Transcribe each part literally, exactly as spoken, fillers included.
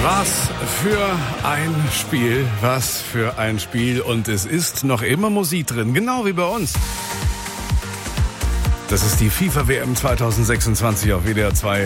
Was für ein Spiel, was für ein Spiel. Und es ist noch immer Musik drin, genau wie bei uns. Das ist die FIFA-W M zwanzig sechsundzwanzig auf W D R zwei.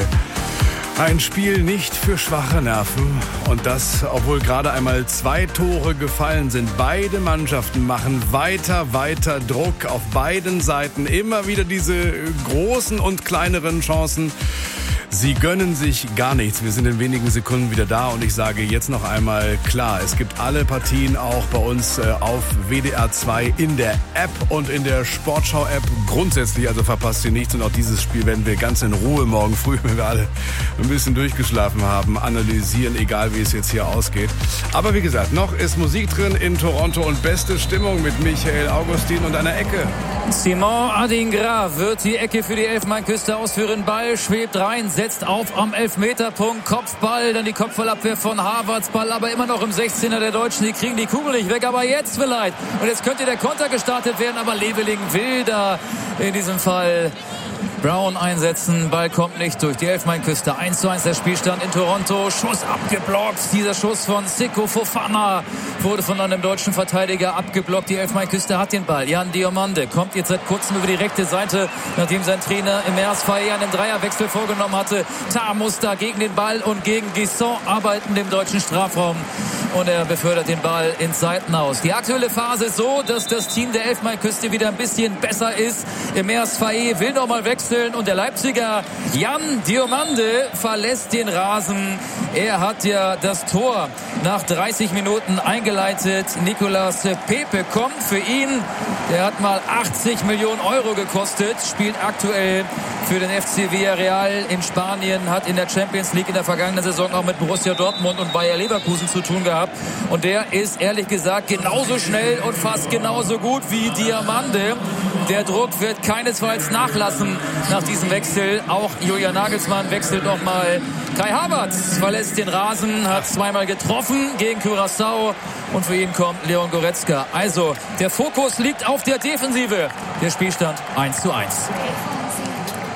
Ein Spiel nicht für schwache Nerven. Und das, obwohl gerade einmal zwei Tore gefallen sind. Beide Mannschaften machen weiter, weiter Druck auf beiden Seiten. Immer wieder diese großen und kleineren Chancen. Sie gönnen sich gar nichts. Wir sind in wenigen Sekunden wieder da und ich sage jetzt noch einmal klar, es gibt alle Partien auch bei uns äh, auf W D R zwei in der App und in der Sportschau-App grundsätzlich, also verpasst ihr nichts und auch dieses Spiel werden wir ganz in Ruhe morgen früh, wenn wir alle ein bisschen durchgeschlafen haben, analysieren, egal wie es jetzt hier ausgeht. Aber wie gesagt, noch ist Musik drin in Toronto und beste Stimmung mit Michael Augustin und einer Ecke. Simon Adingra wird die Ecke für die Elfenbeinküste ausführen. Ball schwebt rein, setzt auf am Elfmeterpunkt. Kopfball, dann die Kopfballabwehr von Havertz. Ball aber immer noch im sechzehner der Deutschen. Die kriegen die Kugel nicht weg, aber jetzt vielleicht. Und jetzt könnte der Konter gestartet werden, aber Leveling will da in diesem Fall Brown einsetzen. Ball kommt nicht durch die Elfenbeinküste. eins zu eins der Spielstand in Toronto. Schuss abgeblockt. Dieser Schuss von Seko Fofana wurde von einem deutschen Verteidiger abgeblockt. Die Elfenbeinküste hat den Ball. Jan Diomande kommt jetzt seit kurzem über die rechte Seite, nachdem sein Trainer Emers Faye einen Dreierwechsel vorgenommen hatte. Tar muss da gegen den Ball und gegen Guisson arbeiten im deutschen Strafraum. Und er befördert den Ball ins Seitenhaus. Die aktuelle Phase ist so, dass das Team der Elfenbeinküste wieder ein bisschen besser ist. Emers Faye will noch mal wechseln und der Leipziger Jan Diomande verlässt den Rasen. Er hat ja das Tor nach dreißig Minuten eingeleitet. Nicolas Pepe kommt für ihn. Der hat mal achtzig Millionen Euro gekostet, spielt aktuell für den F C Villarreal in Spanien, hat in der Champions League in der vergangenen Saison auch mit Borussia Dortmund und Bayer Leverkusen zu tun gehabt. Und der ist ehrlich gesagt genauso schnell und fast genauso gut wie Diomande. Der Druck wird keinesfalls nachlassen nach diesem Wechsel. Auch Julian Nagelsmann wechselt nochmal. Kai Havertz verlässt den Rasen, hat zweimal getroffen gegen Curaçao und für ihn kommt Leon Goretzka. Also der Fokus liegt auf der Defensive. Der Spielstand eins zu eins.